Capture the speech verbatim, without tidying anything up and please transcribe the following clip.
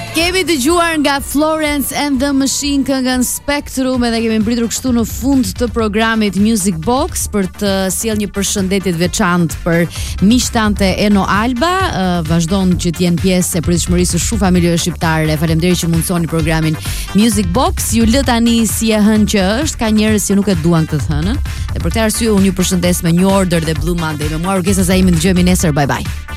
Kemi dëgjuar nga Florence and the Machine këngën Spectrum, edhe kemi mbritur kështu në fund të programit Music Box për të sjellë një përshëndetje të veçantë për miqtante Eno Alba. Uh, vazhdon që të jenë pjesë e pritshmërisë së shumë familjeve shqiptare. Faleminderit që mundsoni programin Music Box. Ju lë tani si e hënë që është, ka njerëz që nuk e duan këtë thënën. Dhe për këtë arsye unë ju përshëndes me New Order dhe Blue Monday. Me mua Orkestra Zaimi, dëgjojmë nesër. Bye bye.